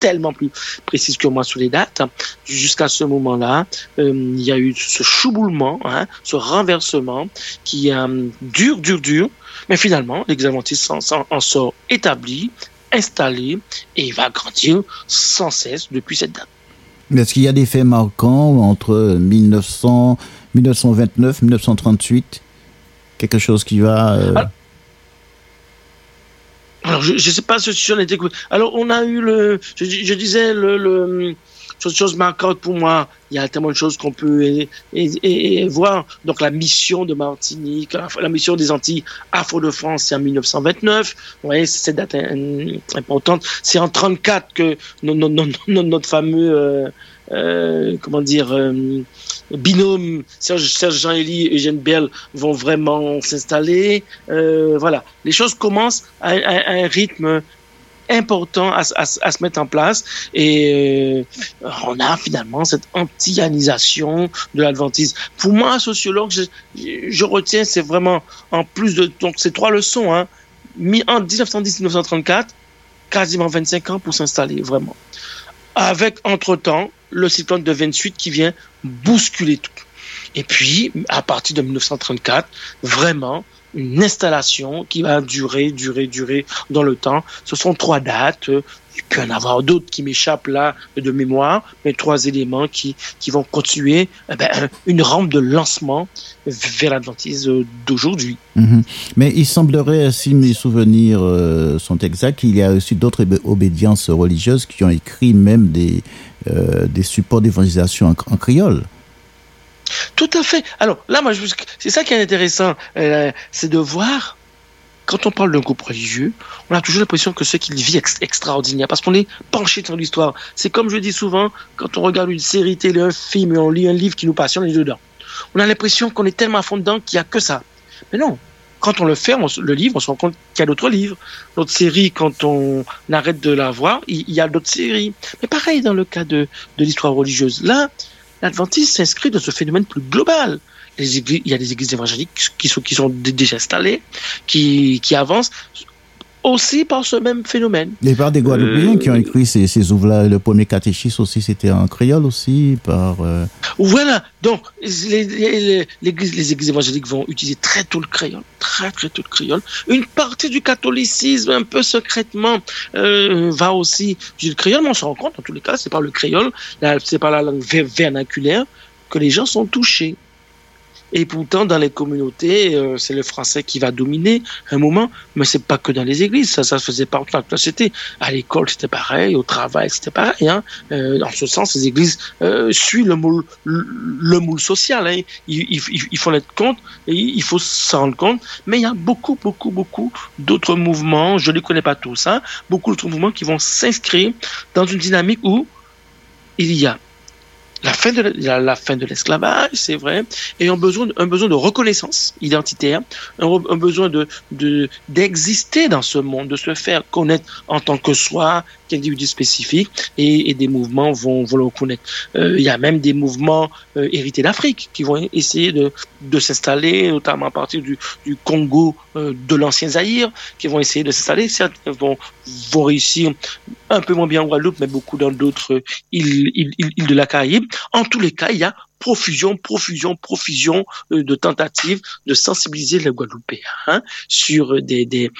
tellement plus précise que moi sur les dates. Jusqu'à ce moment-là, il y a eu ce chamboulement, ce renversement qui dure, mais finalement, l'Église adventiste en sort établi, installé, et il va grandir sans cesse depuis cette date. Est-ce qu'il y a des faits marquants entre 1929, 1938, quelque chose qui va... Alors, je ne sais pas si on a été... Alors, on a eu je disais, chose marquante pour moi, il y a tellement de choses qu'on peut voir. Donc, la mission de Martinique, la mission des Antilles Afro-de-France, c'est en 1929. Vous voyez, c'est cette date importante. C'est en 1934 que notre fameux... binôme Serge Jean-Élie et Eugène Bell vont vraiment s'installer. Voilà, les choses commencent à un rythme important à se mettre en place et on a finalement cette antillanisation de l'adventisme. Pour moi, sociologue, je retiens, c'est vraiment en plus de donc ces 3 leçons, en 1910-1934, quasiment 25 ans pour s'installer vraiment. Avec entre-temps le cyclone de 28 qui vient bousculer tout. Et puis, à partir de 1934, vraiment, une installation qui va durer dans le temps. Ce sont 3 dates. Il peut y en avoir d'autres qui m'échappent là de mémoire, mais 3 éléments qui vont continuer une rampe de lancement vers l'adventisme d'aujourd'hui. Mm-hmm. Mais il semblerait, si mes souvenirs sont exacts, qu'il y a aussi d'autres obédiences religieuses qui ont écrit même des supports d'évangélisation en créole. Tout à fait. Alors là, c'est ça qui est intéressant, c'est de voir, quand on parle d'un groupe religieux, on a toujours l'impression que ce qu'il vit est extraordinaire, parce qu'on est penché dans l'histoire. C'est comme je dis souvent, quand on regarde une série télé, un film, et on lit un livre qui nous passionne, on est dedans. On a l'impression qu'on est tellement à fond dedans qu'il n'y a que ça. Mais non. Quand on le ferme, le livre, on se rend compte qu'il y a d'autres livres. D'autres séries, quand on arrête de la voir, il y a d'autres séries. Mais pareil dans le cas de l'histoire religieuse. Là, l'adventisme s'inscrit dans ce phénomène plus global. Il y a des églises évangéliques qui sont déjà installées, qui avancent aussi par ce même phénomène. Et par des Guadeloupéens qui ont écrit ces ouvrages. Le premier catéchisme aussi, c'était en créole aussi. Voilà. Donc, les églises évangéliques vont utiliser très tôt le créole. Très tôt le créole. Une partie du catholicisme, un peu secrètement, va aussi utiliser le créole, mais on se rend compte, en tous les cas, c'est par le créole, c'est par la langue vernaculaire que les gens sont touchés. Et pourtant, dans les communautés, c'est le français qui va dominer un moment, mais c'est pas que dans les églises, ça se faisait partout dans la société. À l'école, c'était pareil, au travail, c'était pareil. En ce sens, les églises suivent le moule social. Il faut être compte, et il faut s'en rendre compte. Mais il y a beaucoup d'autres mouvements, je ne les connais pas tous, beaucoup d'autres mouvements qui vont s'inscrire dans une dynamique où il y a la fin de l'esclavage, c'est vrai, et un besoin de reconnaissance identitaire, un besoin d'exister dans ce monde, de se faire connaître en tant que soi, qu'individu spécifique, et des mouvements vont le reconnaître. Il y a même des mouvements hérités d'Afrique qui vont essayer de s'installer, notamment à partir du Congo, de l'ancien Zaïre, qui vont essayer de s'installer. Certains vont réussir un peu moins bien en Guadeloupe, mais beaucoup dans d'autres îles de la Caraïbe. En tous les cas, il y a profusion de tentatives de sensibiliser les Guadeloupéens sur des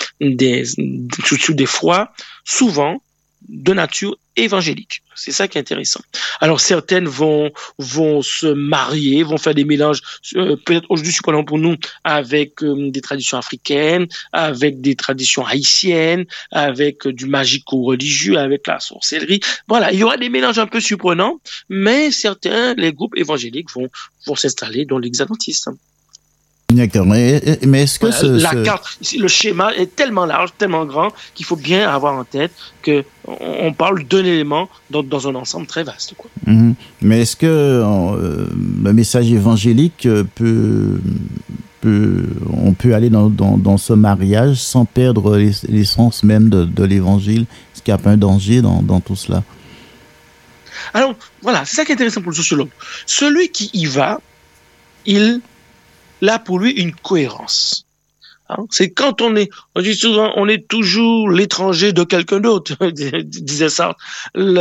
foi souvent de nature évangélique. C'est ça qui est intéressant. Alors certaines vont se marier, vont faire des mélanges, peut-être aujourd'hui surprenant pour nous, avec des traditions africaines, avec des traditions haïtiennes, avec du magico-religieux, avec la sorcellerie. Voilà, il y aura des mélanges un peu surprenants, mais les groupes évangéliques vont s'installer dans l'Église adventiste. D'accord, mais est-ce que carte, le schéma est tellement large, tellement grand qu'il faut bien avoir en tête que on parle d'un élément dans un ensemble très vaste, quoi. Mm-hmm. Mais est-ce que le message évangélique on peut aller dans ce mariage sans perdre l'essence même de l'évangile? Est-ce qu'il n'y a pas un danger dans tout cela? Alors voilà, c'est ça qui est intéressant pour le sociologue. Celui qui y va, il a pour lui une cohérence. C'est quand on dit souvent, on est toujours l'étranger de quelqu'un d'autre, disait Sartre.